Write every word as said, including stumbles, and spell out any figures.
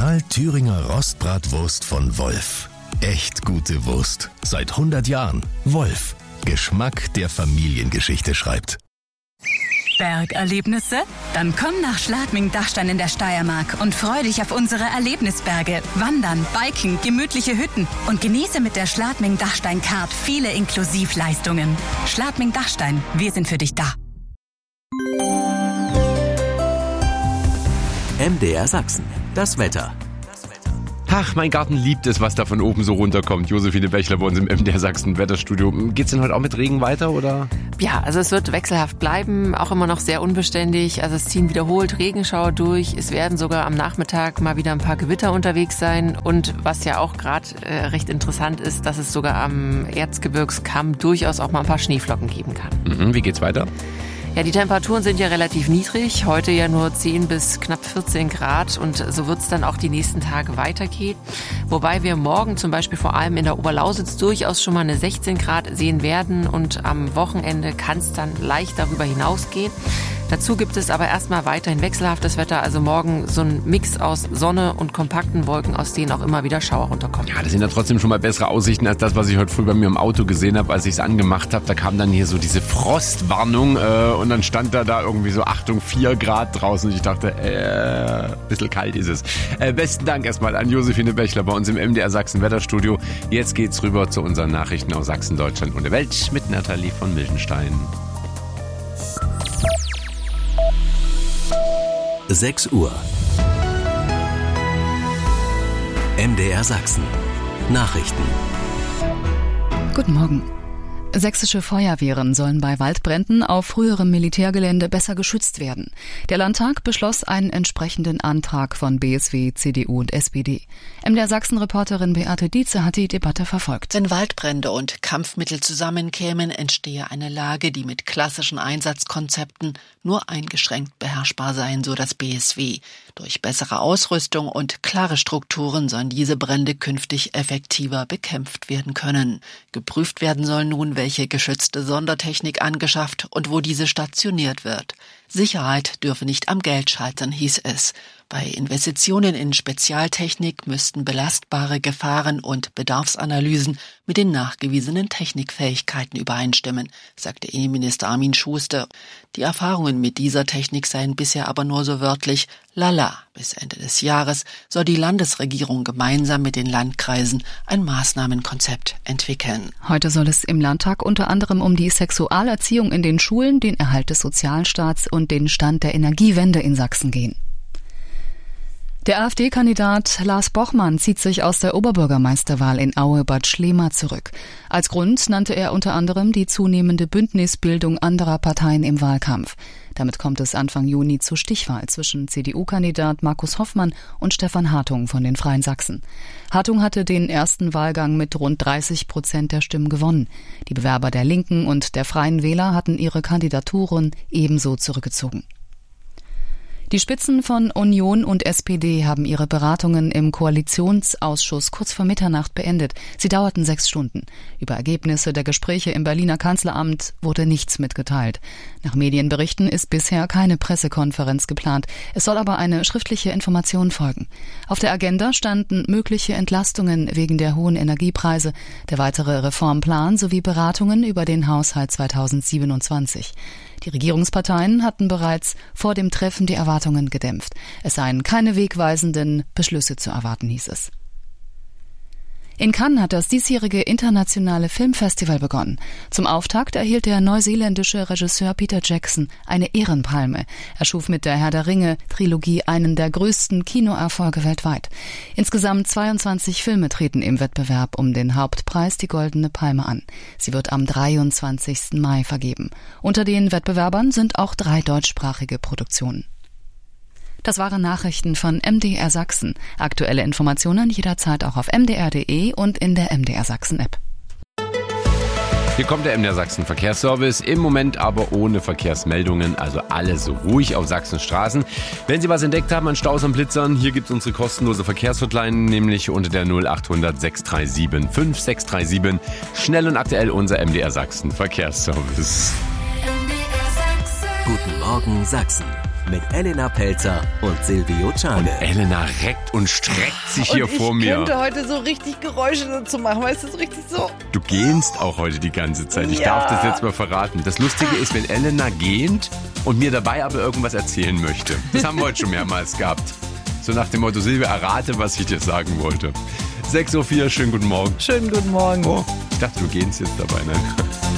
Original Thüringer Rostbratwurst von Wolf. Echt gute Wurst. Seit hundert Jahren. Wolf. Geschmack, der Familiengeschichte schreibt. Bergerlebnisse? Dann komm nach Schladming-Dachstein in der Steiermark und freu dich auf unsere Erlebnisberge. Wandern, Biken, gemütliche Hütten und genieße mit der Schladming-Dachstein-Card viele Inklusivleistungen. Schladming-Dachstein, wir sind für dich da. M D R Sachsen, das Wetter. Ach, mein Garten liebt es, was da von oben so runterkommt. Josephine Bechler bei uns im M D R Sachsen Wetterstudio. Geht's denn heute auch mit Regen weiter, oder? Ja, also es wird wechselhaft bleiben, auch immer noch sehr unbeständig. Also es ziehen wiederholt Regenschauer durch. Es werden sogar am Nachmittag mal wieder ein paar Gewitter unterwegs sein. Und was ja auch gerade äh, recht interessant ist, dass es sogar am Erzgebirgskamm durchaus auch mal ein paar Schneeflocken geben kann. Mhm, wie geht's weiter? Ja, die Temperaturen sind ja relativ niedrig, heute ja nur zehn bis knapp vierzehn Grad und so wird es dann auch die nächsten Tage weitergehen. Wobei wir morgen zum Beispiel vor allem in der Oberlausitz durchaus schon mal eine sechzehn Grad sehen werden und am Wochenende kann es dann leicht darüber hinausgehen. Dazu gibt es aber erstmal weiterhin wechselhaftes Wetter, also morgen so ein Mix aus Sonne und kompakten Wolken, aus denen auch immer wieder Schauer runterkommen. Ja, das sind ja trotzdem schon mal bessere Aussichten als das, was ich heute früh bei mir im Auto gesehen habe, als ich es angemacht habe. Da kam dann hier so diese Frostwarnung äh, und dann stand da da irgendwie so Achtung vier Grad draußen und ich dachte, äh, ein bisschen kalt ist es. Äh, besten Dank erstmal an Josephine Bechler bei uns im M D R Sachsen Wetterstudio. Jetzt geht's rüber zu unseren Nachrichten aus Sachsen, Deutschland und der Welt mit Nathalie von Mildenstein. sechs Uhr. M D R Sachsen. Nachrichten. Guten Morgen. Sächsische Feuerwehren sollen bei Waldbränden auf früherem Militärgelände besser geschützt werden. Der Landtag beschloss einen entsprechenden Antrag von B S W, C D U und S P D. M D R Sachsen-Reporterin Beate Dietze hat die Debatte verfolgt. Wenn Waldbrände und Kampfmittel zusammenkämen, entstehe eine Lage, die mit klassischen Einsatzkonzepten nur eingeschränkt beherrschbar seien, so das B S W. Durch bessere Ausrüstung und klare Strukturen sollen diese Brände künftig effektiver bekämpft werden können. Geprüft werden soll nun, welche geschützte Sondertechnik angeschafft und wo diese stationiert wird. Sicherheit dürfe nicht am Geld scheitern, hieß es. Bei Investitionen in Spezialtechnik müssten belastbare Gefahren und Bedarfsanalysen mit den nachgewiesenen Technikfähigkeiten übereinstimmen, sagte Innenminister Armin Schuster. Die Erfahrungen mit dieser Technik seien bisher aber nur so wörtlich lala. Bis Ende des Jahres soll die Landesregierung gemeinsam mit den Landkreisen ein Maßnahmenkonzept entwickeln. Heute soll es im Landtag unter anderem um die Sexualerziehung in den Schulen, den Erhalt des Sozialstaats und den Stand der Energiewende in Sachsen gehen. Der AfD-Kandidat Lars Bochmann zieht sich aus der Oberbürgermeisterwahl in Aue-Bad Schlema zurück. Als Grund nannte er unter anderem die zunehmende Bündnisbildung anderer Parteien im Wahlkampf. Damit kommt es Anfang Juni zur Stichwahl zwischen C D U-Kandidat Markus Hoffmann und Stefan Hartung von den Freien Sachsen. Hartung hatte den ersten Wahlgang mit rund dreißig Prozent der Stimmen gewonnen. Die Bewerber der Linken und der Freien Wähler hatten ihre Kandidaturen ebenso zurückgezogen. Die Spitzen von Union und S P D haben ihre Beratungen im Koalitionsausschuss kurz vor Mitternacht beendet. Sie dauerten sechs Stunden. Über Ergebnisse der Gespräche im Berliner Kanzleramt wurde nichts mitgeteilt. Nach Medienberichten ist bisher keine Pressekonferenz geplant. Es soll aber eine schriftliche Information folgen. Auf der Agenda standen mögliche Entlastungen wegen der hohen Energiepreise, der weitere Reformplan sowie Beratungen über den Haushalt zweitausendsiebenundzwanzig. Die Regierungsparteien hatten bereits vor dem Treffen die Erwartungen gedämpft. Es seien keine wegweisenden Beschlüsse zu erwarten, hieß es. In Cannes hat das diesjährige internationale Filmfestival begonnen. Zum Auftakt erhielt der neuseeländische Regisseur Peter Jackson eine Ehrenpalme. Er schuf mit der Herr der Ringe-Trilogie einen der größten Kinoerfolge weltweit. Insgesamt zweiundzwanzig Filme treten im Wettbewerb um den Hauptpreis, die Goldene Palme, an. Sie wird am dreiundzwanzigsten Mai vergeben. Unter den Wettbewerbern sind auch drei deutschsprachige Produktionen. Das waren Nachrichten von M D R Sachsen. Aktuelle Informationen jederzeit auch auf m d r punkt d e und in der M D R Sachsen App. Hier kommt der M D R Sachsen Verkehrsservice, im Moment aber ohne Verkehrsmeldungen, also alles ruhig auf Sachsens Straßen. Wenn Sie was entdeckt haben an Staus und Blitzern, hier gibt es unsere kostenlose Verkehrshotline, nämlich unter der null acht hundert sechs drei sieben fünf sechs drei sieben. Schnell und aktuell unser M D R Sachsen Verkehrsservice. Guten Morgen Sachsen. mit Elena Pelzer und Silvio Czane. Elena reckt und streckt sich hier und vor mir. Ich könnte heute so richtig Geräusche dazu machen, weißt du, so richtig so. Du gähnst auch heute die ganze Zeit. Ich Ja. darf das jetzt mal verraten. Das Lustige ist, wenn Elena gähnt und mir dabei aber irgendwas erzählen möchte. Das haben wir heute schon mehrmals gehabt. So nach dem Motto, Silvia, errate, was ich dir sagen wollte. sechs Uhr vier, schönen guten Morgen. Schönen guten Morgen. Oh, ich dachte, du gähnst jetzt dabei, ne?